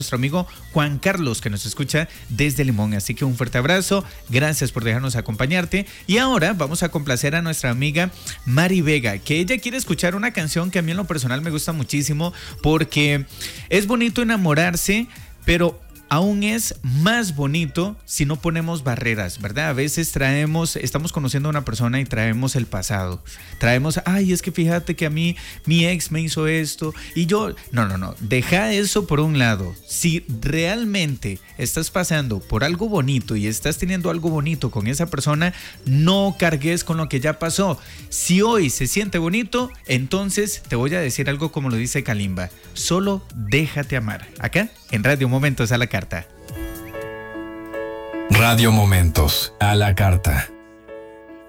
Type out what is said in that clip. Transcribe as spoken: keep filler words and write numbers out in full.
nuestro amigo Juan Carlos, que nos escucha desde Limón. Así que un fuerte abrazo, gracias por dejarnos acompañarte. Y ahora vamos a complacer a nuestra amiga Mari Vega, que ella quiere escuchar una canción que a mí en lo personal me gusta muchísimo, porque es bonito enamorarse, pero aún es más bonito si no ponemos barreras, ¿verdad? A veces traemos, estamos conociendo a una persona y traemos el pasado. Traemos, ay, es que fíjate que a mí mi ex me hizo esto y yo... No, no, no, deja eso por un lado. Si realmente estás pasando por algo bonito y estás teniendo algo bonito con esa persona, no cargues con lo que ya pasó. Si hoy se siente bonito, entonces te voy a decir algo como lo dice Kalimba. Solo déjate amar. Acá, en Radio Momentos a la Carta. Radio Momentos a la Carta.